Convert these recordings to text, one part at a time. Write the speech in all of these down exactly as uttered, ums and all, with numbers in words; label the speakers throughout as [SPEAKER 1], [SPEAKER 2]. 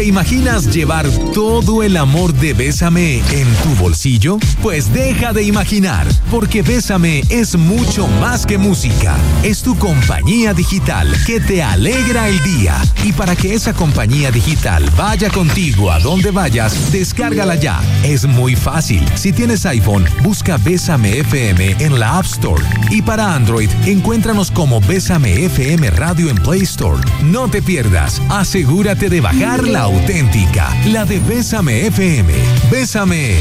[SPEAKER 1] ¿Te imaginas llevar todo el amor de Bésame en tu bolsillo? Pues deja de imaginar, porque Bésame es mucho más que música. Es tu compañía digital que te alegra el día. Y para que esa compañía digital vaya contigo a donde vayas, descárgala ya. Es muy fácil. Si tienes iPhone, busca Bésame F M en la App Store. Y para Android, encuéntranos como Bésame F M Radio en Play Store. No te pierdas. Asegúrate de bajar la auténtica, la de Bésame F M. Bésame.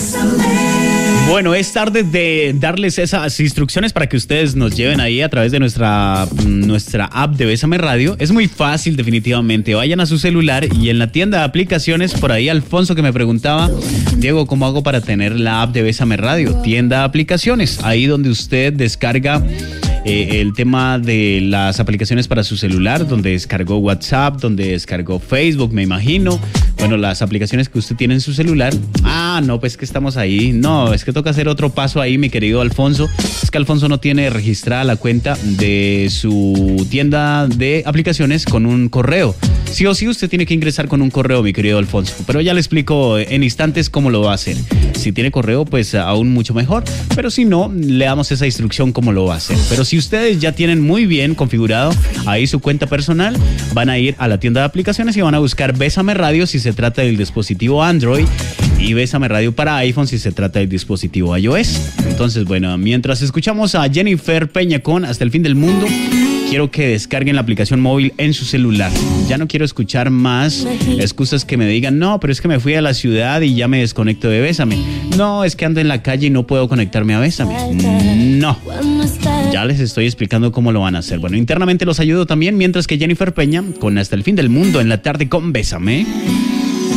[SPEAKER 2] Bueno, es tarde de darles esas instrucciones para que ustedes nos lleven ahí a través de nuestra, nuestra app de Bésame Radio. Es muy fácil, definitivamente. Vayan a su celular y en la tienda de aplicaciones, por ahí Alfonso que me preguntaba, Diego, ¿cómo hago para tener la app de Bésame Radio? Tienda de aplicaciones, ahí donde usted descarga Eh, el tema de las aplicaciones para su celular, donde descargó WhatsApp, donde descargó Facebook, me imagino. Bueno, las aplicaciones que usted tiene en su celular. Ah, no, pues que estamos ahí. No, es que toca hacer otro paso ahí, mi querido Alfonso. Es que Alfonso no tiene registrada la cuenta de su tienda de aplicaciones con un correo. Sí o sí usted tiene que ingresar con un correo, mi querido Alfonso. Pero ya le explico en instantes cómo lo va a hacer. Si tiene correo, pues aún mucho mejor. Pero si no, le damos esa instrucción cómo lo va a hacer. Pero si ustedes ya tienen muy bien configurado ahí su cuenta personal, van a ir a la tienda de aplicaciones y van a buscar Bésame Radio si se trata del dispositivo Android y Bésame Radio para iPhone si se trata del dispositivo iOS. Entonces, bueno, mientras escuchamos a Jennifer Peña con Hasta el Fin del Mundo, quiero que descarguen la aplicación móvil en su celular. Ya no quiero escuchar más excusas que me digan, no, pero es que me fui a la ciudad y ya me desconecto de Bésame. No, es que ando en la calle y no puedo conectarme a Bésame. No. Ya les estoy explicando cómo lo van a hacer. Bueno, internamente los ayudo también, mientras que Jennifer Peña con Hasta el Fin del Mundo en la tarde con Bésame.